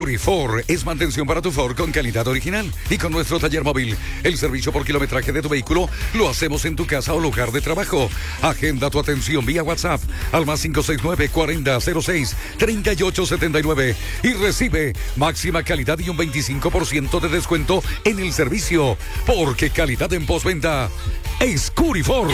Escuri Ford es mantención para tu Ford con calidad original. Y con nuestro taller móvil, el servicio por kilometraje de tu vehículo lo hacemos en tu casa o lugar de trabajo. Agenda tu atención vía WhatsApp al más 569-4006-3879 y recibe máxima calidad y un 25% de descuento en el servicio. Porque calidad en postventa, Escuri Ford.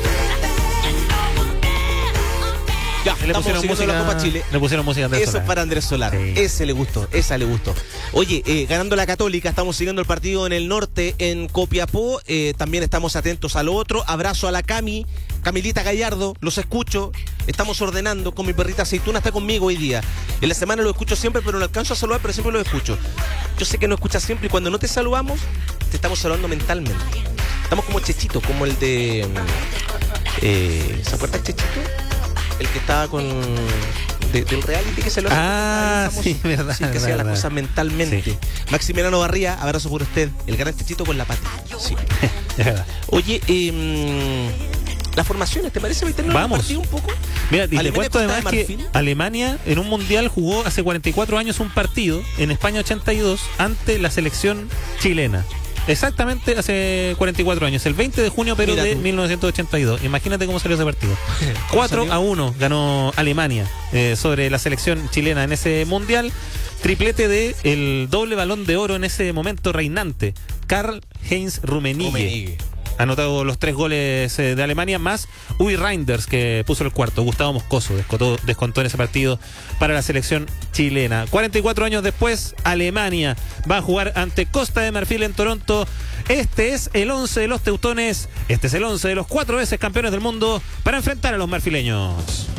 Ya, Le pusieron música, la Copa Chile. le pusieron música Andrés Eso Solar. es para Andrés Solar. Sí. Ese le gustó, esa le gustó. Oye, ganando la Católica, estamos siguiendo el partido en el norte, en Copiapó. También estamos atentos a lo otro. Abrazo a la Camilita Gallardo, los escucho. Estamos ordenando con mi perrita Aceituna, está conmigo hoy día. En la semana lo escucho siempre, pero no alcanzo a saludar, pero siempre lo escucho. Yo sé que no escuchas siempre y cuando no te saludamos, te estamos saludando mentalmente. Estamos como Chechito, como el de... ¿se acuerda el Chechito? El que estaba con... del reality que se lo hace. Sí, verdad. Sí, que hacía las cosas mentalmente. Sí. Maximiliano Barría, abrazo por usted. El gran Chechito con la pata. Sí. Oye, las formaciones, ¿te parece meternos en el partido un poco? Mira, y te cuento Costa además que Alemania en un mundial jugó hace 44 años un partido en España 82 ante la selección chilena. Exactamente hace 44 años, el 20 de junio pero de 1982. Imagínate cómo salió ese partido. 4-1 ganó Alemania sobre la selección chilena en ese mundial. Triplete de el doble balón de oro en ese momento reinante, Karl-Heinz Rummenigge. Anotado los 3 goles de Alemania, más Uwe Reinders, que puso el cuarto. Gustavo Moscoso descontó en ese partido para la selección chilena. 44 años después, Alemania va a jugar ante Costa de Marfil en Toronto. Este es el 11 de los teutones. Este es el 11 de los 4 veces campeones del mundo para enfrentar a los marfileños.